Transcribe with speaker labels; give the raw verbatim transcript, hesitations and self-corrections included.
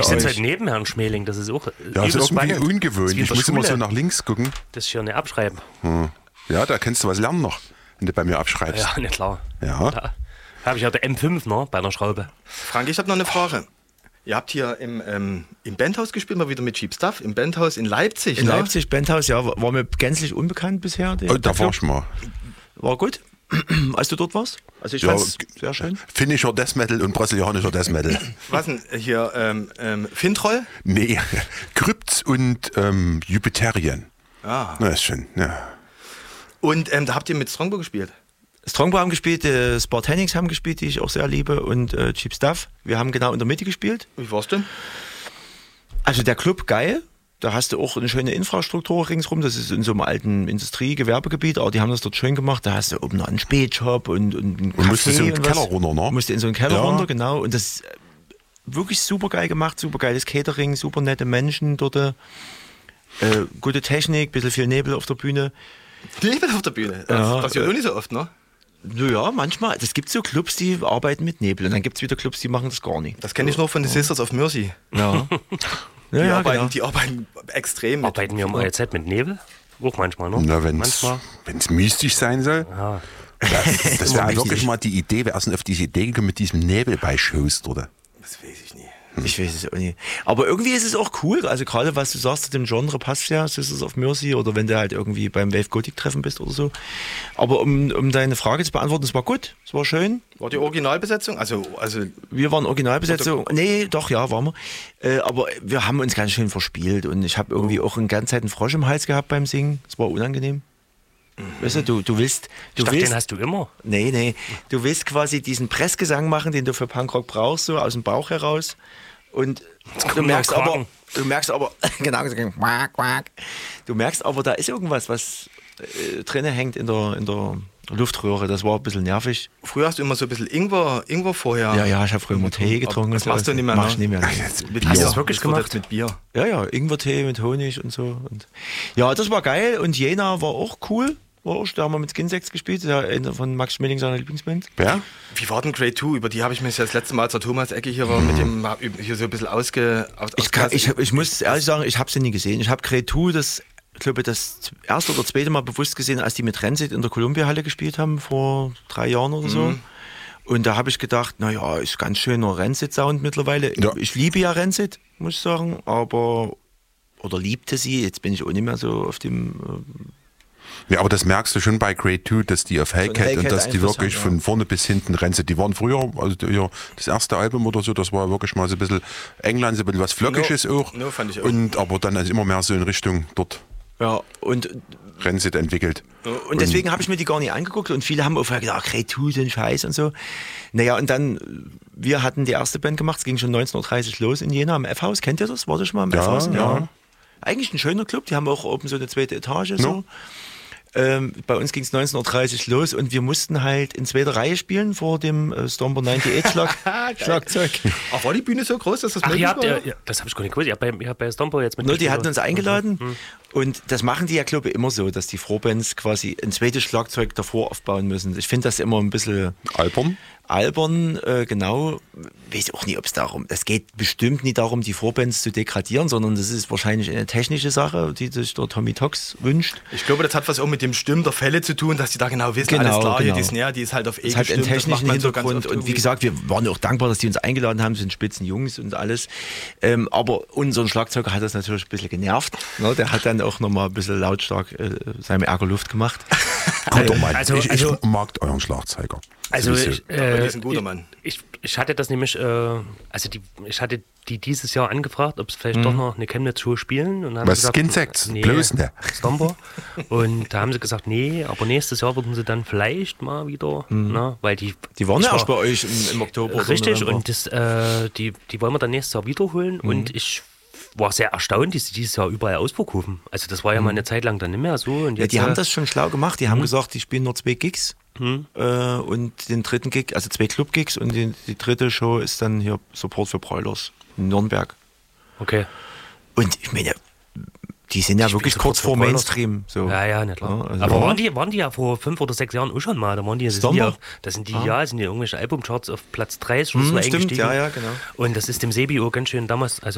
Speaker 1: sitze halt neben Herrn Schmeling, das ist auch
Speaker 2: Ja, das ist irgendwie ungewöhnlich.
Speaker 1: Ich
Speaker 2: muss immer so nach links gucken.
Speaker 1: Das hier nicht abschreiben.
Speaker 2: Hm. Ja, da kannst du was lernen noch, wenn du bei mir abschreibst.
Speaker 1: Ja, nicht klar.
Speaker 2: Ja.
Speaker 1: Da habe ich ja der M fünf noch bei einer Schraube.
Speaker 3: Frank, ich habe noch eine Frage. Ihr habt hier im, ähm, im Bandhaus gespielt, mal wieder mit Cheap Stuff, im Bandhaus in Leipzig.
Speaker 4: In
Speaker 3: ne?
Speaker 4: Leipzig, Bandhaus, ja, war mir gänzlich unbekannt bisher. Der,
Speaker 2: Oh, da war ich mal.
Speaker 4: War gut, als du dort warst. Also ich
Speaker 2: Ja,
Speaker 4: fand's sehr schön.
Speaker 2: Finnischer Death Metal und brasilianischer Death Metal.
Speaker 3: Was denn hier, ähm, ähm, Fintroll?
Speaker 2: Nee, Krypts und ähm, Jupiterian.
Speaker 3: Ah.
Speaker 2: Na, ist schön, ja.
Speaker 3: Und ähm, da habt ihr mit Strongbow gespielt?
Speaker 4: Strongbow haben gespielt, äh, Spartanics haben gespielt, die ich auch sehr liebe, und äh, Cheap Stuff. Wir haben genau in der Mitte gespielt.
Speaker 3: Wie war's denn?
Speaker 4: Also der Club, geil. Da hast du auch eine schöne Infrastruktur ringsrum. Das ist in so einem alten Industrie-Gewerbegebiet, aber die haben das dort schön gemacht. Da hast du oben noch einen Spätshop und, und einen Café.
Speaker 2: Und musstest in den
Speaker 4: und
Speaker 2: Keller
Speaker 4: was.
Speaker 2: runter, ne?
Speaker 4: Musste in so einen Keller
Speaker 2: Ja.
Speaker 4: runter, genau. Und das ist wirklich super geil gemacht, super geiles Catering, super nette Menschen dort. Äh, gute Technik, bisschen viel Nebel auf der Bühne.
Speaker 3: Nebel auf der Bühne. Das
Speaker 4: Ja,
Speaker 3: passiert
Speaker 4: äh,
Speaker 3: auch nicht so oft, ne?
Speaker 4: Naja, manchmal. Es gibt so Clubs, die arbeiten mit Nebel. Und dann gibt es wieder Clubs, die machen das gar nicht.
Speaker 3: Das kenne ich nur von den Sisters of Mercy.
Speaker 4: Ja.
Speaker 3: Die,
Speaker 4: ja, ja,
Speaker 3: arbeiten,
Speaker 4: genau.
Speaker 3: die arbeiten extrem mit.
Speaker 1: Arbeiten wir um eure Zeit mit Nebel? Auch manchmal, ne?
Speaker 2: Na, wenn es
Speaker 1: Manchmal.
Speaker 2: mystisch sein soll.
Speaker 1: Ja.
Speaker 2: Das, das
Speaker 4: Immer
Speaker 2: wäre
Speaker 4: mystisch.
Speaker 2: wirklich mal die Idee, wer ist denn auf diese Idee gekommen mit diesem Nebel bei Shows, oder?
Speaker 3: Das weiß ich nie.
Speaker 4: Ich weiß es auch nicht. Aber irgendwie ist es auch cool. Also gerade was du sagst, zu dem Genre passt ja, Sisters of Mercy, oder wenn du halt irgendwie beim Wave Gothic Treffen bist oder so. Aber um, um deine Frage zu beantworten, es war gut, es war schön.
Speaker 3: War die Originalbesetzung? Also, also
Speaker 4: Wir waren Originalbesetzung. Nee, doch, ja, waren wir. Äh, aber wir haben uns ganz schön verspielt und ich habe irgendwie auch eine ganze Zeit einen Frosch im Hals gehabt beim Singen. Es war unangenehm. Weißt du, du, du willst... Du
Speaker 1: Ich dachte,
Speaker 4: willst
Speaker 1: den hast du immer.
Speaker 4: Nee, nee. Du willst quasi diesen Pressgesang machen, den du für Punkrock brauchst, so aus dem Bauch heraus. Und du
Speaker 1: kommt
Speaker 4: merkst
Speaker 1: noch
Speaker 4: aber,
Speaker 1: Quaken.
Speaker 4: du merkst aber, genau, quack, quack. Du merkst aber, da ist irgendwas, was äh, drinnen hängt in der, in der Luftröhre. Das war ein bisschen nervig.
Speaker 3: früher hast du immer so ein bisschen Ingwer, Ingwer vorher.
Speaker 4: Ja, ja, ich habe früher immer Tee getrunken.
Speaker 3: Das
Speaker 4: und
Speaker 3: machst
Speaker 4: so.
Speaker 3: du nicht mehr,
Speaker 4: Mach
Speaker 3: ne?
Speaker 4: ich nicht mehr.
Speaker 3: Mit
Speaker 1: Hast du
Speaker 3: Bier.
Speaker 1: das wirklich
Speaker 3: Das wird
Speaker 1: gemacht?
Speaker 3: jetzt mit Bier.
Speaker 4: Ja, ja, Ingwertee mit Honig und so. Und ja, das war geil. Und Jena war auch cool. War auch, da haben wir mit Skinsex gespielt. Das ist ja einer von Max Schmeling, seiner Lieblingsband.
Speaker 2: Ja?
Speaker 3: Wie war denn Grade zwei? Über die habe ich mich ja das letzte Mal, als der Thomas Ecke hier war, mit dem hab ich hier so ein bisschen ausge... Aus,
Speaker 4: Ich, kann, ich, ich muss ehrlich sagen, ich habe sie nie gesehen. Ich habe Grade zwei, das, ich glaube, das erste oder zweite Mal bewusst gesehen, als die mit Rancid in der Columbia-Halle gespielt haben, vor drei Jahren oder so.
Speaker 3: Mhm.
Speaker 4: Und da habe ich gedacht, naja, ist ganz schöner Rancid-Sound mittlerweile.
Speaker 2: Ja.
Speaker 4: Ich liebe ja Rancid, muss ich sagen, aber... Oder liebte sie, jetzt bin ich auch nicht mehr so auf dem... Äh,
Speaker 2: Ja, aber das merkst du schon bei Grade zwei, dass die auf Hellcat
Speaker 4: Hellcat
Speaker 2: und dass die
Speaker 4: Einfluss
Speaker 2: wirklich
Speaker 4: haben,
Speaker 2: von
Speaker 4: ja.
Speaker 2: vorne bis hinten rennen. Die waren früher, also die- ja, das erste Album oder so, das war wirklich mal so ein bisschen England, so ein bisschen was Flockiges
Speaker 3: No,
Speaker 2: auch.
Speaker 3: no, fand ich auch.
Speaker 2: Und aber dann ist immer mehr so in Richtung dort
Speaker 4: ja, und
Speaker 2: Rancid entwickelt.
Speaker 4: Und deswegen habe ich mir die gar nicht angeguckt und viele haben auch gedacht, Grade zwei, so ein Scheiß und so. Naja, und dann, wir hatten die erste Band gemacht, es ging schon neunzehn Uhr dreißig los in Jena am F-Haus. Kennt ihr das? War das schon mal am
Speaker 2: Ja,
Speaker 4: F-Haus?
Speaker 2: ja.
Speaker 4: Eigentlich ein schöner Club, die haben auch oben so eine zweite Etage. So. Ähm, bei uns ging es neunzehn Uhr dreißig los und wir mussten halt in zweiter Reihe spielen vor dem äh, Stomper neunundachtzig Schlag Schlagzeug.
Speaker 3: Ach, war die Bühne so groß, dass das
Speaker 1: Ach,
Speaker 3: möglich
Speaker 1: ihr habt,
Speaker 3: war?
Speaker 1: ja, ja, das habe ich gar nicht gewusst. Ihr habt bei, ihr habt bei Stomper jetzt mit.
Speaker 4: No, die hatten uns eingeladen und das machen die ja, glaube ich, immer so, dass die Vorbands quasi ein zweites Schlagzeug davor aufbauen müssen. Ich finde das immer ein bisschen
Speaker 2: Albern?
Speaker 4: albern, äh, genau. Weiß auch nicht, ob es darum, es geht bestimmt nicht darum, die Vorbands zu degradieren, sondern das ist wahrscheinlich eine technische Sache, die sich der Tommy Tox wünscht.
Speaker 3: Ich glaube, das hat was auch mit dem Stimmen der Fälle zu tun, dass die da genau wissen,
Speaker 4: Genau,
Speaker 3: alles klar,
Speaker 4: genau.
Speaker 3: hier die Snare, die ist halt auf E
Speaker 4: Es hat einen
Speaker 3: gestimmt, das macht
Speaker 4: technischen
Speaker 3: man so ganz
Speaker 4: Hintergrund
Speaker 3: oft
Speaker 4: und wie
Speaker 3: irgendwie.
Speaker 4: gesagt, wir waren auch dankbar, dass die uns eingeladen haben, sind spitzen Jungs und alles. Ähm, aber unseren Schlagzeuger hat das natürlich ein bisschen genervt. Ne? Der hat dann auch nochmal ein bisschen lautstark äh, seinem Ärger Luft gemacht.
Speaker 2: Kommt doch mal.
Speaker 1: Also-
Speaker 2: ich,
Speaker 1: also-
Speaker 2: ich mag euren Schlagzeuger.
Speaker 1: Also
Speaker 2: Sowieso.
Speaker 1: ich,
Speaker 3: Aber die
Speaker 1: äh,
Speaker 3: ist ein guter Mann.
Speaker 1: ich, ich hatte das nämlich, äh, also die, ich hatte die dieses Jahr angefragt, ob es vielleicht doch noch eine Chemnitz-Show spielen. Und dann haben
Speaker 2: Was,
Speaker 1: sie gesagt,
Speaker 2: Skinsex?
Speaker 1: Nee,
Speaker 2: Bloß nicht.
Speaker 1: Stomper. Und da haben sie gesagt, nee, aber nächstes Jahr würden sie dann vielleicht mal wieder, ne, weil die...
Speaker 4: Die waren
Speaker 1: ich
Speaker 4: ja
Speaker 1: war-
Speaker 4: erst bei euch im, im Oktober. oder
Speaker 1: Richtig,
Speaker 4: November.
Speaker 1: und das, äh, die, die wollen wir dann nächstes Jahr wiederholen.
Speaker 4: Mhm.
Speaker 1: Und ich war sehr erstaunt, dass sie dieses Jahr überall ausverkaufen. Also das war ja mal eine Zeit lang dann nicht mehr so. Und
Speaker 4: Mhm. Ja,
Speaker 1: jetzt,
Speaker 4: die haben
Speaker 1: äh,
Speaker 4: das schon schlau gemacht. Die haben gesagt, die spielen nur zwei Gigs. Äh, und den dritten Gig, also zwei Club-Gigs und die, die dritte Show ist dann hier Support für Broilers in Nürnberg.
Speaker 1: Okay.
Speaker 4: Und ich meine, die sind ja
Speaker 1: Die
Speaker 4: wirklich
Speaker 1: spielen
Speaker 4: kurz
Speaker 1: Support
Speaker 4: vor
Speaker 1: für
Speaker 4: Mainstream. So.
Speaker 1: Ja, ja, nicht klar.
Speaker 4: Ja, also-
Speaker 1: Aber
Speaker 4: Ja.
Speaker 1: waren die, waren die ja vor fünf oder sechs Jahren auch schon mal? Da waren die, das sind
Speaker 4: Stomper?
Speaker 1: ja, das sind die, ja, sind ja irgendwelche Albumcharts auf Platz dreißig oder
Speaker 4: Hm,
Speaker 1: so
Speaker 4: stimmt,
Speaker 1: eingestiegen.
Speaker 4: ja, ja, genau.
Speaker 1: Und das ist dem Sebi auch ganz schön damals, also